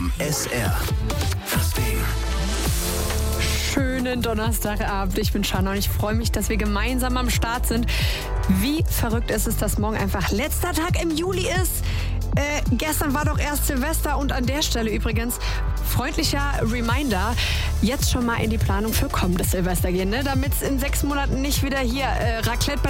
vom SR. Das Ding. Schönen Donnerstagabend. Ich bin Shanna und ich freue mich, dass wir gemeinsam am Start sind. Wie verrückt ist es, dass morgen einfach letzter Tag im Juli ist? Gestern war doch erst Silvester und an der Stelle übrigens freundlicher Reminder, jetzt schon mal in die Planung für kommendes Silvester gehen, ne? Damit es in 6 Monaten nicht wieder hier Raclette bei